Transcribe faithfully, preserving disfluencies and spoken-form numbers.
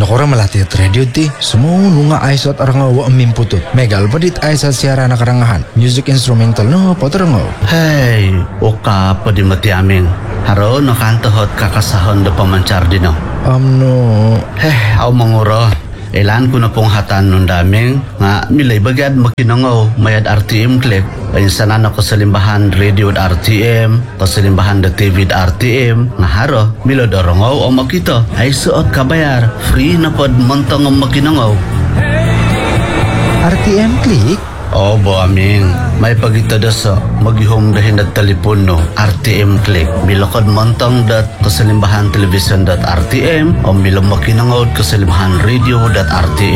Lokora melatih radio ti semua nunga aisat orang wa amin putut. Megal padit aisat siaran karangahan. Music instrumental no poterengo. Hey, oka padi mati aming. Haro nakantahot kakasahon da pamancar dino. Amno. Heh, aw manguro. Ilan ko na pong hatan nun daming nga milay bagad makinangaw mayad R T M click ay sanan ako sa limbahan radio at R T M o sa limbahan da T V at R T M nga haro milodorongaw o makita ay suot kabayar free na pod montang ang makinangaw. R T M click? Oo bo aming may pagitada sa maghihom dahin dat telepon no R T M click bilakad montang dat kasalimbahan television dat R T M o milang makinangawd kasalimbahan radio dat R T